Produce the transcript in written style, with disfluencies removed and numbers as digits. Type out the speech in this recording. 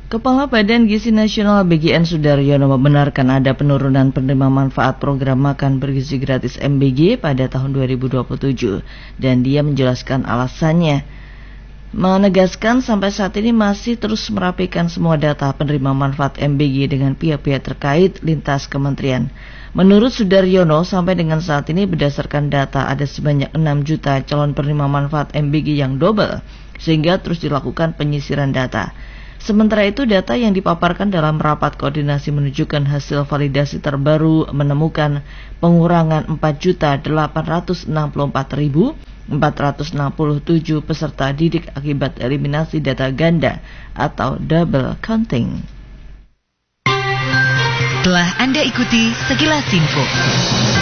Kepala Badan Gizi Nasional BGN Sudaryono membenarkan ada penurunan penerima manfaat program makan bergizi gratis MBG pada tahun 2027 dan dia menjelaskan alasannya. Menegaskan sampai saat ini masih terus merapikan semua data penerima manfaat MBG dengan pihak-pihak terkait lintas kementerian. Menurut Sudaryono, sampai dengan saat ini berdasarkan data ada sebanyak 6 juta calon penerima manfaat MBG yang double, sehingga terus dilakukan penyisiran data. Sementara itu, data yang dipaparkan dalam rapat koordinasi menunjukkan hasil validasi terbaru menemukan pengurangan 4.864.467 peserta didik akibat eliminasi data ganda atau double counting. Telah Anda ikuti Sekilas Info.